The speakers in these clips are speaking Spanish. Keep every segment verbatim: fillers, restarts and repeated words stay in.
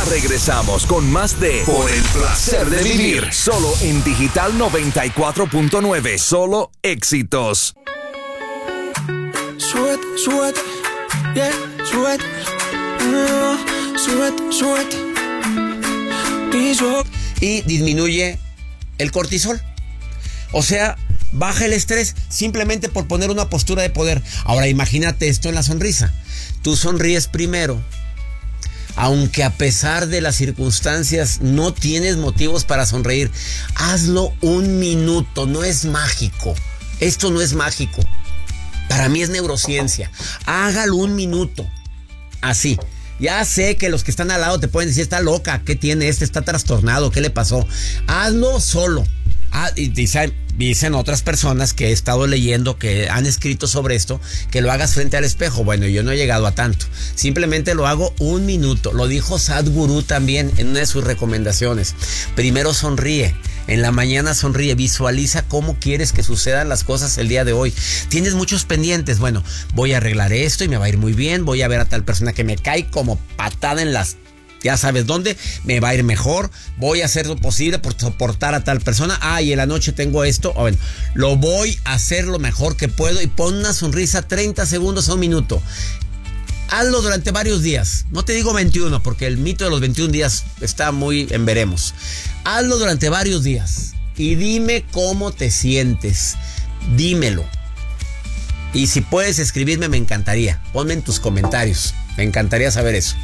Ya regresamos con más de Por el placer de vivir. Solo en Digital noventa y cuatro punto nueve. Solo éxitos. Súbete, súbete, yeah, súbete, no, súbete, súbete. Piso. Y disminuye el cortisol. O sea, baja el estrés simplemente por poner una postura de poder. Ahora imagínate esto en la sonrisa. Tú sonríes primero, aunque a pesar de las circunstancias no tienes motivos para sonreír. Hazlo un minuto, no es mágico. Esto no es mágico. Para mí es neurociencia. Hágalo un minuto. Así. Ya sé que los que están al lado te pueden decir, está loca, ¿qué tiene este? Está trastornado, ¿qué le pasó? Hazlo solo. Ah, y dicen, dicen otras personas que he estado leyendo que han escrito sobre esto, que lo hagas frente al espejo. Bueno, yo no he llegado a tanto. Simplemente lo hago un minuto. Lo dijo Sadhguru también en una de sus recomendaciones. Primero sonríe. En la mañana sonríe, visualiza cómo quieres que sucedan las cosas el día de hoy. Tienes muchos pendientes. Bueno, voy a arreglar esto y me va a ir muy bien. Voy a ver a tal persona que me cae como patada en las... Ya sabes dónde, me va a ir mejor. Voy a hacer lo posible por soportar a tal persona. Ah, y en la noche tengo esto. Bueno, lo voy a hacer lo mejor que puedo. Y pon una sonrisa treinta segundos a un minuto. Hazlo durante varios días. No te digo veintiuno, porque el mito de los veintiún días está muy en veremos. Hazlo durante varios días. Y dime cómo te sientes. Dímelo. Y si puedes escribirme, me encantaría. Ponme en tus comentarios. Me encantaría saber eso.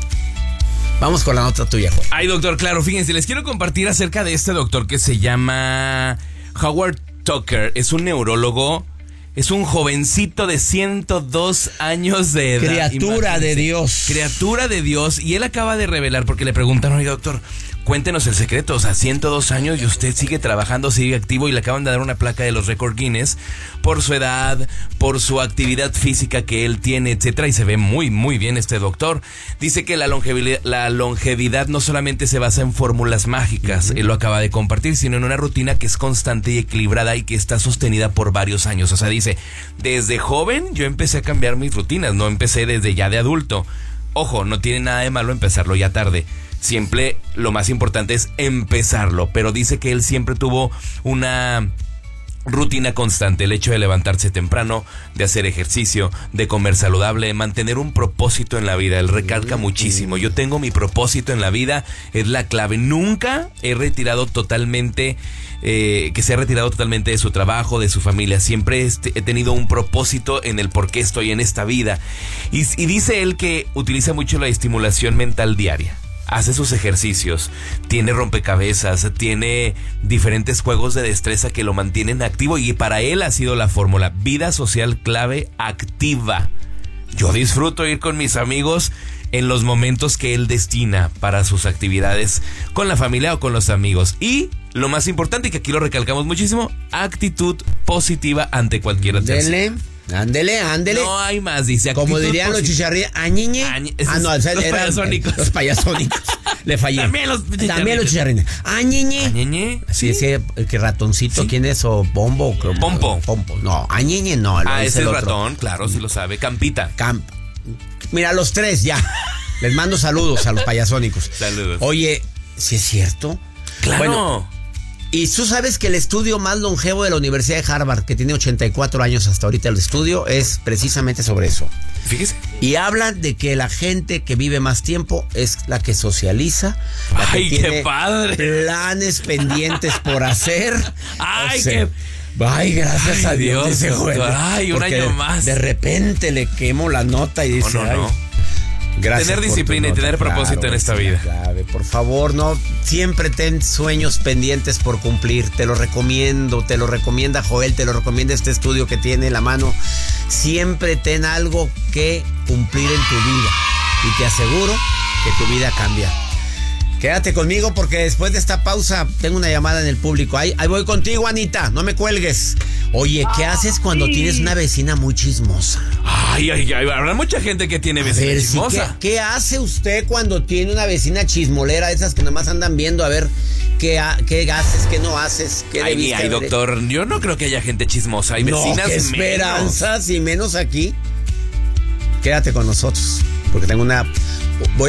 Vamos con la nota tuya, Juan. Ay, doctor, claro, fíjense, les quiero compartir acerca de este doctor que se llama Howard Tucker. Es un neurólogo, es un jovencito de ciento dos años de edad. Criatura Imagínense. de Dios. Criatura de Dios. Y él acaba de revelar, porque le preguntaron, oye, doctor, cuéntenos el secreto. O sea, ciento dos años y usted sigue trabajando, sigue activo, y le acaban de dar una placa de los récord Guinness por su edad, por su actividad física que él tiene, etcétera. Y se ve muy, muy bien este doctor. Dice que la longevidad, la longevidad no solamente se basa en fórmulas mágicas, uh-huh. él lo acaba de compartir, sino en una rutina que es constante y equilibrada y que está sostenida por varios años. O sea, dice, desde joven yo empecé a cambiar mis rutinas, no empecé desde ya de adulto. Ojo, no tiene nada de malo empezarlo ya tarde. Siempre lo más importante es empezarlo, pero dice que él siempre tuvo una rutina constante, el hecho de levantarse temprano, de hacer ejercicio, de comer saludable, mantener un propósito en la vida. Él recalca muchísimo, yo tengo mi propósito en la vida, es la clave. Nunca he retirado totalmente, eh, que se ha retirado totalmente de su trabajo, de su familia. Siempre este, he tenido un propósito en el por qué estoy en esta vida. Y, y dice él que utiliza mucho la estimulación mental diaria. Hace sus ejercicios, tiene rompecabezas, tiene diferentes juegos de destreza que lo mantienen activo, y para él ha sido la fórmula: vida social clave activa. Yo disfruto ir con mis amigos en los momentos que él destina para sus actividades con la familia o con los amigos. Y lo más importante, y que aquí lo recalcamos muchísimo, actitud positiva ante cualquier adversidad. Dele. Ándele, ándele. No hay más, dice. Como dirían los chicharrillos, añiñe. Añe, ah, no, los eran payasónicos. Los payasónicos. Le fallé. También los chicharrines. También los chicharrines. Añiñe. Añiñe. Sí, ese, el que ratoncito, ¿Sí? ¿Quién es? O Pompo. Pompo. Pompo. No, añiñe no. Ah, es ese el es otro. ratón, claro, sí lo sabe. Campita. Camp. Mira, los tres ya. Les mando saludos a los payasónicos. Saludos. Oye, ¿sí es cierto? Claro. Bueno, y tú sabes que el estudio más longevo de la Universidad de Harvard, que tiene ochenta y cuatro años hasta ahorita el estudio, es precisamente sobre eso. Fíjese. Y hablan de que la gente que vive más tiempo es la que socializa, la ¡ay, que qué tiene padre! planes pendientes por hacer. ¡Ay, o sea, qué! Ay, gracias Ay, a Dios. Dios, Dice, doctor. bueno, Ay, un año más. De repente le quemo la nota y dice, no, no, no. ay, gracias. Tener por disciplina tu y tener nota. propósito Claro, en esta es la vida. clave. Por favor, no, siempre ten sueños pendientes por cumplir. Te lo recomiendo, te lo recomienda Joel, te lo recomienda este estudio que tiene en la mano. Siempre ten algo que cumplir en tu vida. Y te aseguro que tu vida cambia. Quédate conmigo porque después de esta pausa tengo una llamada en el público. Ahí, ahí voy contigo, Anita, no me cuelgues. Oye, ¿qué haces cuando sí. tienes una vecina muy chismosa? Ay, ay, ay, habrá mucha gente que tiene A vecina ver, sí, chismosa. ¿qué, ¿Qué hace usted cuando tiene una vecina chismolera, esas que nomás andan viendo a ver qué, ha, qué haces, qué no haces? Qué Ay, ni debiste hay, haber doctor. Yo no creo que haya gente chismosa. Hay No, vecinas qué menos. esperanzas y menos aquí. Quédate con nosotros, porque tengo una... Voy